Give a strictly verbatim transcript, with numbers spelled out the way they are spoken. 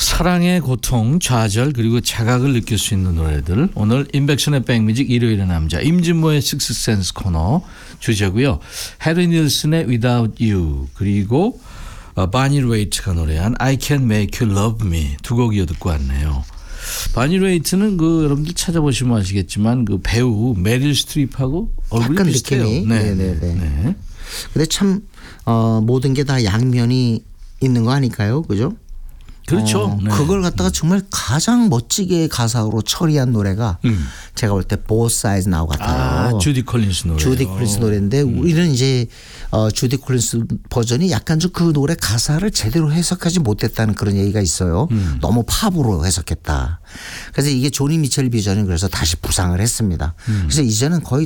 사랑의 고통, 좌절 그리고 자각을 느낄 수 있는 노래들. 오늘 인백션의 백뮤직 일요일의 남자 임진모의 식스센스 코너 주제고요. 해리 닐슨의 Without You 그리고 바니 레이트가 노래한 I Can Make You Love Me 두 곡 이어 듣고 왔네요. 바니 레이트는 그 여러분들 찾아보시면 아시겠지만 그 배우 메릴 스트립하고 얼굴이 약간 비슷해요. 느낌이. 네, 네네네. 네. 근데 참 어, 모든 게 다 양면이 있는 거 아닐까요? 그죠? 그렇죠. 어, 네. 그걸 갖다가 정말 가장 멋지게 가사로 처리한 노래가 음. 제가 볼 때 Both Sides Now 같아요. 아, 주디 콜린스 노래. 주디 콜린스 노래인데 음. 우리는 이제 어, 주디 콜린스 버전이 약간 좀 그 노래 가사를 제대로 해석하지 못했다는 그런 얘기가 있어요. 음. 너무 팝으로 해석했다. 그래서 이게 조니 미첼 비전이 그래서 다시 부상을 했습니다. 음. 그래서 이제는 거의